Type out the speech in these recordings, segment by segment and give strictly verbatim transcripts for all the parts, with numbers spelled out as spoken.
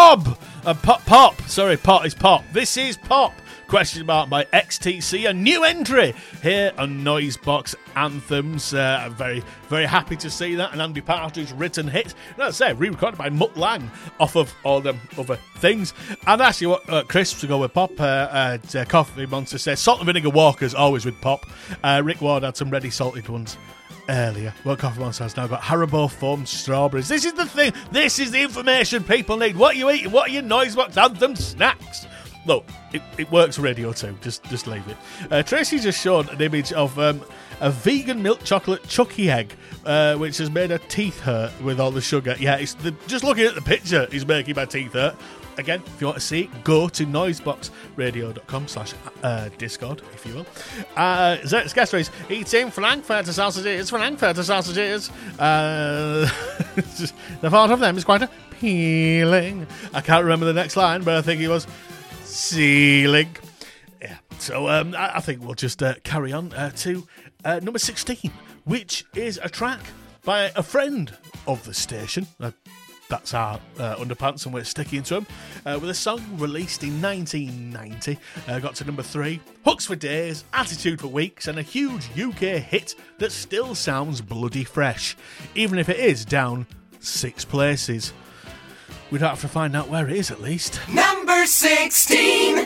Bob! Uh, pop, pop. Sorry, pop is pop. This is pop. Question mark by X T C, a new entry here on Noisebox Anthems. Uh, I'm very, very happy to see that. An Andy Partridge written hit. Let's say re-recorded by Mutt Lang off of all them other things. And actually, what uh, Chris to go with pop. Uh, uh, uh, Coffee Monster says salt and vinegar walkers always with pop. Uh, Rick Ward had some ready salted ones earlier. Well, Coffee Monster has now got Haribo foam strawberries. This is the thing. This is the information people need. What are you eating? What are your Noisebox Anthem snacks? Look, it, it works radio too. Just just leave it. Uh, Tracy just showed an image of um, a vegan milk chocolate chucky egg, uh, which has made her teeth hurt with all the sugar. Yeah, it's the, just looking at the picture is making my teeth hurt. Again, if you want to see it, go to noiseboxradio.com slash discord, if you will. Uh, Zert's guest race, eating Frankfurter sausages, Frankfurter sausages. Uh, the thought of them is quite appealing. I can't remember the next line, but I think it was ceiling. Yeah, so um, I, I think we'll just uh, carry on uh, to uh, number sixteen, which is a track by a friend of the station. Uh, That's our uh, underpants, and we're sticking to them. Uh, with a song released in nineteen ninety, uh, got to number three. Hooks for days, attitude for weeks, and a huge U K hit that still sounds bloody fresh, even if it is down six places. We don't have to find out where it is, at least. Number sixteen.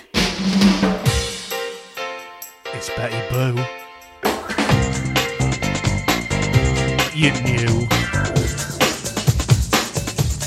It's Betty Boo. You knew.